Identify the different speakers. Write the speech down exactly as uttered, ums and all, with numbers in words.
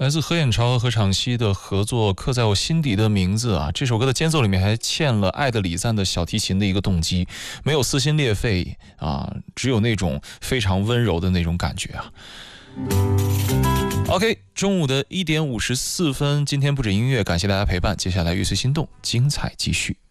Speaker 1: 来自何衍潮和何昶希的合作《刻在我心底的名字》啊，这首歌的间奏里面还嵌了爱的礼赞的小提琴的一个动机，没有撕心裂肺啊，只有那种非常温柔的那种感觉啊。OK， 中午的一点五十四分，今天不止音乐，感谢大家陪伴，接下来乐随心动，精彩继续。